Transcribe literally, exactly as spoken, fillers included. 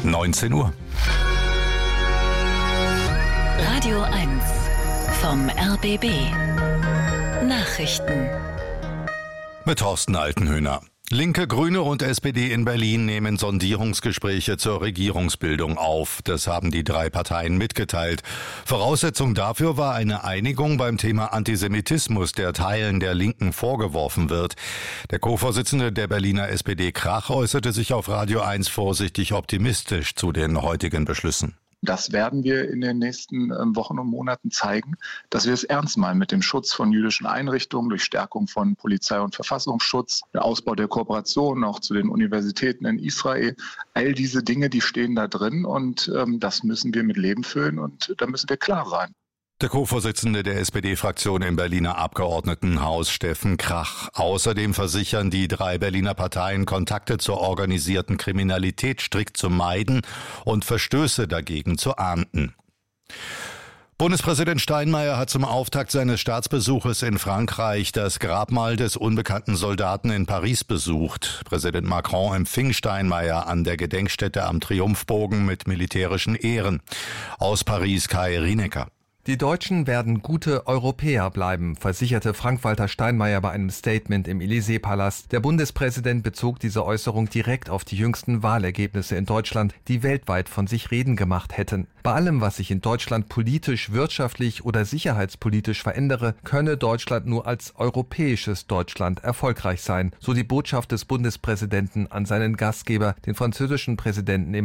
neunzehn Uhr. Radio eins vom R B B. Nachrichten. Mit Thorsten Altenhöhner. Linke, Grüne und S P D in Berlin nehmen Sondierungsgespräche zur Regierungsbildung auf. Das haben die drei Parteien mitgeteilt. Voraussetzung dafür war eine Einigung beim Thema Antisemitismus, der Teilen der Linken vorgeworfen wird. Der Co-Vorsitzende der Berliner S P D, Krach, äußerte sich auf Radio eins vorsichtig optimistisch zu den heutigen Beschlüssen. Das werden wir in den nächsten Wochen und Monaten zeigen, dass wir es ernst meinen mit dem Schutz von jüdischen Einrichtungen durch Stärkung von Polizei- und Verfassungsschutz, der Ausbau der Kooperation auch zu den Universitäten in Israel. All diese Dinge, die stehen da drin und ähm, das müssen wir mit Leben füllen und da müssen wir klar sein. Der Co-Vorsitzende der S P D-Fraktion im Berliner Abgeordnetenhaus, Steffen Krach. Außerdem versichern die drei Berliner Parteien, Kontakte zur organisierten Kriminalität strikt zu meiden und Verstöße dagegen zu ahnden. Bundespräsident Steinmeier hat zum Auftakt seines Staatsbesuches in Frankreich das Grabmal des unbekannten Soldaten in Paris besucht. Präsident Macron empfing Steinmeier an der Gedenkstätte am Triumphbogen mit militärischen Ehren. Aus Paris Kai Rienecker. Die Deutschen werden gute Europäer bleiben, versicherte Frank-Walter Steinmeier bei einem Statement im Élysée-Palast. Der Bundespräsident bezog diese Äußerung direkt auf die jüngsten Wahlergebnisse in Deutschland, die weltweit von sich reden gemacht hätten. Bei allem, was sich in Deutschland politisch, wirtschaftlich oder sicherheitspolitisch verändere, könne Deutschland nur als europäisches Deutschland erfolgreich sein, so die Botschaft des Bundespräsidenten an seinen Gastgeber, den französischen Präsidenten